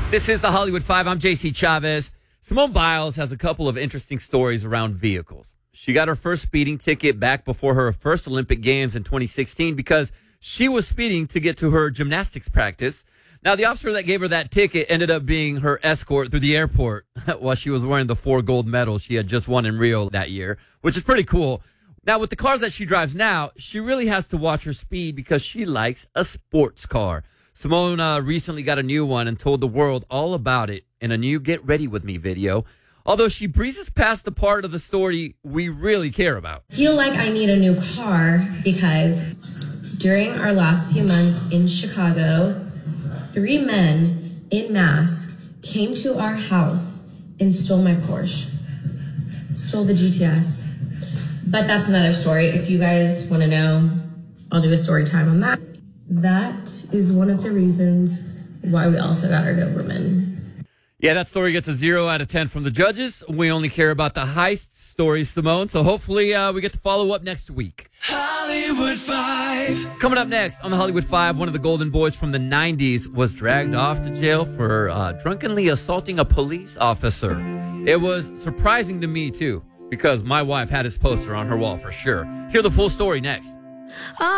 This is the Hollywood Five. I'm JC Chavez. Simone Biles has a couple of interesting stories around vehicles. She got her first speeding ticket back before her first Olympic Games in 2016 because she was speeding to get to her gymnastics practice. Now, the officer that gave her that ticket ended up being her escort through the airport while she was wearing the 4 gold medals she had just won in Rio that year, which is pretty cool. Now, with the cars that she drives now, she really has to watch her speed because she likes a sports car. Simone recently got a new one and told the world all about it in a new Get Ready With Me video, although she breezes past the part of the story we really care about. I feel like I need a new car because during our last few months in Chicago, 3 men in masks came to our house and stole my Porsche, stole the GTS. But that's another story. If you guys want to know, I'll do a story time on that. That is one of the reasons why we also got our Doberman. Yeah, that story gets a 0 out of 10 from the judges. We only care about the heist stories, Simone. So hopefully we get to follow up next week. Hollywood Five. Coming up next on the Hollywood Five, one of the golden boys from the 90s was dragged off to jail for drunkenly assaulting a police officer. It was surprising to me, too, because my wife had his poster on her wall for sure. Hear the full story next.